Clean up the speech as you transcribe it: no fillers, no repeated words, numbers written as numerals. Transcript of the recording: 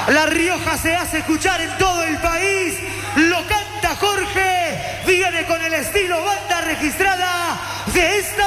La Rioja se hace escuchar en todo el país. Lo canta Jorge. Viene con el estilo banda registrada de esta